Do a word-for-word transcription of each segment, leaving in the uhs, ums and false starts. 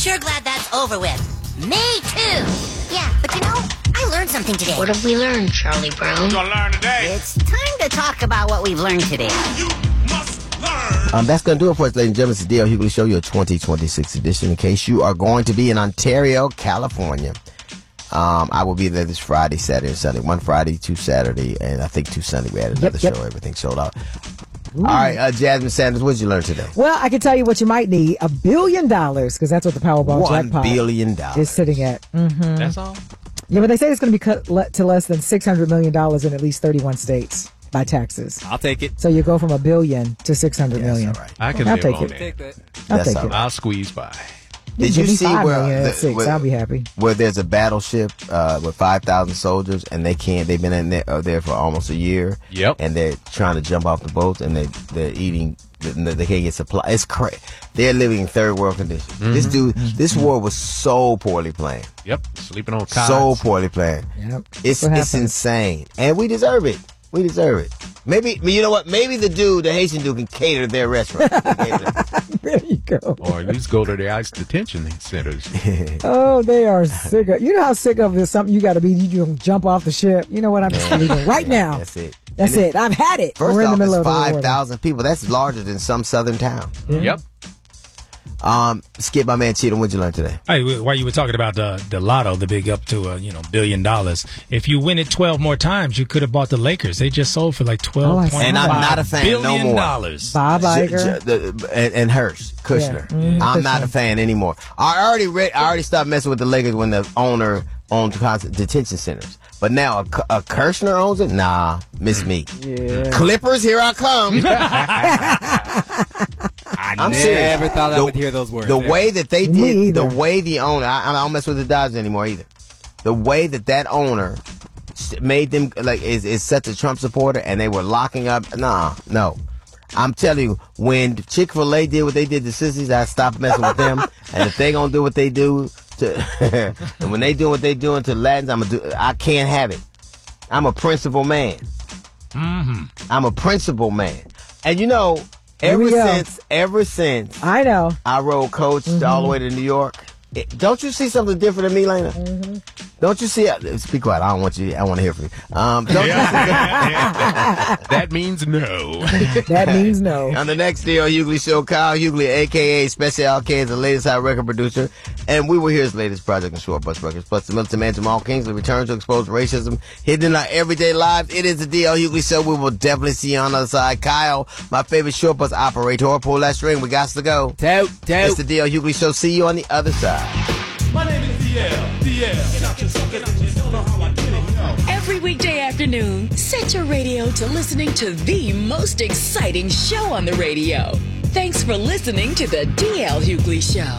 sure glad that's over with. Me too. Yeah, but you know, I learned something today. What have we learned, Charlie Brown? What you gonna learn today? It's time to talk about what we've learned today. You must learn. Um, that's going to do it for us, ladies and gentlemen. It's the D L Hughley Show, your twenty twenty-six edition. In case you are going to be in Ontario, California, um, I will be there this Friday, Saturday, and Sunday. One Friday, two Saturday, and I think two Sunday. We had another Yep, yep. show. Everything sold out. Ooh. All right, uh, Jasmine Sanders, what did you learn today? Well, I can tell you what you might need. A billion dollars, because that's what the Powerball One jackpot billion dollars. is sitting at. Mm-hmm. That's all? Yeah, but they say it's going to be cut le- to less than six hundred million dollars in at least thirty-one states by taxes. I'll take it. So you go from a billion to six hundred Yes, million. all right. I can I'll live take on it. that. Take that. I'll That's take all it. right. I'll squeeze by. Did Give you me see five where, million the, at six, where, I'll be happy. where there's a battleship uh, with five thousand soldiers, and they can't? They've been in there, uh, there for almost a year. Yep. And they're trying to jump off the boats, and they they're eating. They can't get supply. It's crazy. They're living in third world conditions. Mm-hmm. This dude, this war was so poorly planned. Yep. Sleeping on cots. So poorly planned. Yep. It's What it's happened? insane, and we deserve it. We deserve it. Maybe you know what? Maybe the dude, the Haitian dude, can cater their restaurant. There you go. Or at least go to the ICE detention centers. Oh, they are sick of. You know how sick of is something you got to be. You can jump off the ship. You know what? I'm just leaving right now. That's it. That's And it. I've had it. First We're in off, the middle it's of the five water. thousand people. That's larger than some southern town. Yep. Um, Skip, my man, Cheatham, what'd you learn today? Hey, while you were talking about the the lotto, the big up to a you know billion dollars. If you win it twelve more times, you could have bought the Lakers. They just sold for like twelve Oh, I point see. And I'm five not a fan no billion more. dollars. Bob J- Iger. J- the- and, and Hirsch, Kushner. Yeah. Mhm. I'm not Kushner. a fan anymore. I already read. I already stopped messing with the Lakers when the owner owned con- detention centers. But now a, a Kirshner owns it. Nah, miss me. Yeah. Clippers, here I come. I I'm never serious. thought I The- would hear those words. The way that they Me did, the either. way the owner, I, I don't mess with the Dodgers anymore either. The way that that owner s- made them like is is such a Trump supporter, and they were locking up. Nah, no. I'm telling you, when Chick-fil-A did what they did to sissies, I stopped messing with them. And if they gonna do what they do to, and when they do what they doing to Latins, I'm gonna do. I can't have it. I'm a principal man. Mm-hmm. I'm a principal man, and you know, Here ever we go. since, ever since. I know. I rode coach Mm-hmm. all the way to New York. It- don't you see something different in me, Lena? Mm-hmm. Don't you see? Speak quiet. I don't want you. I want to hear from you. Um, don't That means no. That means no. On the next D L Hughley Show, Kyle Hughley, a k a. Special K, is the latest hot record producer. And we will hear his latest project on Short Bus Records. Plus, the militant man Jamal Kingsley returns to expose racism hidden in our everyday lives. It is the D L Hughley Show. We will definitely see you on the other side. Kyle, my favorite short bus operator, pull that string. We got to go. Toot, It's toot. the D L Hughley Show. See you on the other side. My name is D L. D L. Every weekday afternoon, set your radio to listening to the most exciting show on the radio. Thanks for listening to the D L Hughley Show.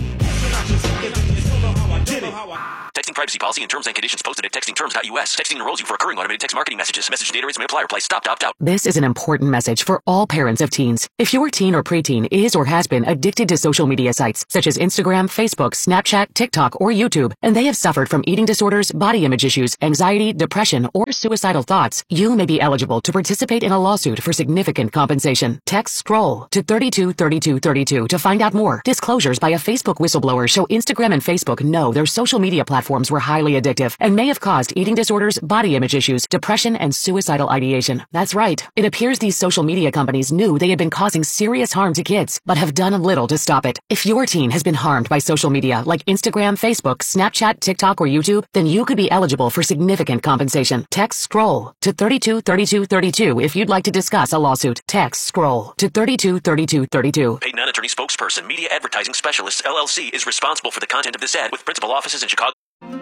Texting privacy policy and terms and conditions posted at texting terms dot U S. Texting enrolls you for recurring automated text marketing messages. Message data rates may apply. Reply stop to opt out. This is an important message for all parents of teens. If your teen or preteen is or has been addicted to social media sites such as Instagram, Facebook, Snapchat, TikTok, or YouTube, and they have suffered from eating disorders, body image issues, anxiety, depression, or suicidal thoughts, you may be eligible to participate in a lawsuit for significant compensation. Text SCROLL to thirty-two thirty-two thirty-two to find out more. Disclosures by a Facebook whistleblower show Instagram and Facebook know their social media platforms were highly addictive and may have caused eating disorders, body image issues, depression, and suicidal ideation. That's right. It appears these social media companies knew they had been causing serious harm to kids, but have done little to stop it. If your teen has been harmed by social media like Instagram, Facebook, Snapchat, TikTok, or YouTube, then you could be eligible for significant compensation. Text SCROLL to thirty-two thirty-two thirty-two if you'd like to discuss a lawsuit. Text SCROLL to thirty-two thirty-two thirty-two. Paid non-attorney spokesperson, Media Advertising Specialists, L L C, is responsible for the content of this ad with principal offices in Chicago.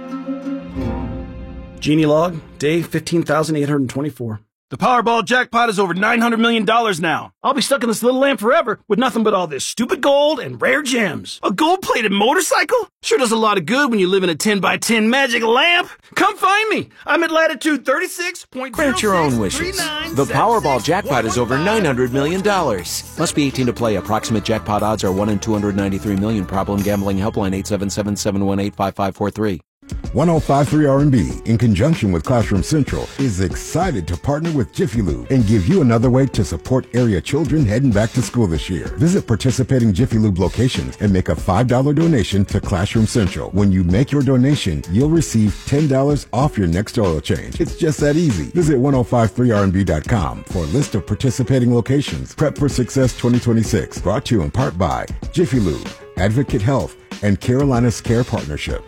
Genie log, day fifteen thousand eight hundred twenty-four. The Powerball jackpot is over nine hundred million dollars now. I'll be stuck in this little lamp forever with nothing but all this stupid gold and rare gems. A gold-plated motorcycle? Sure does a lot of good when you live in a ten by ten magic lamp. Come find me. I'm at latitude thirty-six point zero six. Grant your own wishes. The Powerball jackpot is over nine hundred million dollars. Must be eighteen to play. Approximate jackpot odds are one in two hundred ninety-three million. Problem gambling helpline eight seven seven, seven one eight, five five four three. one oh five point three R and B, in conjunction with Classroom Central, is excited to partner with Jiffy Lube and give you another way to support area children heading back to school this year. Visit participating Jiffy Lube locations and make a five dollar donation to Classroom Central. When you make your donation, you'll receive ten dollars off your next oil change. It's just that easy. Visit one oh five point three R and B dot com for a list of participating locations. Prep for Success twenty twenty-six, brought to you in part by Jiffy Lube, Advocate Health, and Carolina's Care Partnership.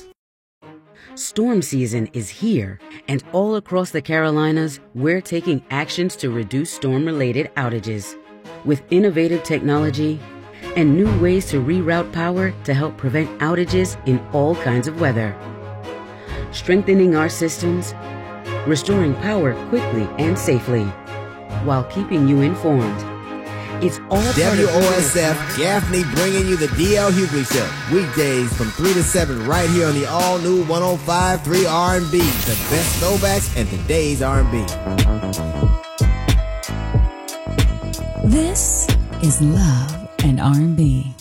Storm season is here, and all across the Carolinas, we're taking actions to reduce storm-related outages. With innovative technology and new ways to reroute power to help prevent outages in all kinds of weather. Strengthening our systems, restoring power quickly and safely, while keeping you informed. It's all W O S F Gaffney bringing you the D L Hughley Show. Weekdays from three to seven right here on the all-new one oh five point three R and B. The best throwbacks and today's R and B. This is Love and R and B.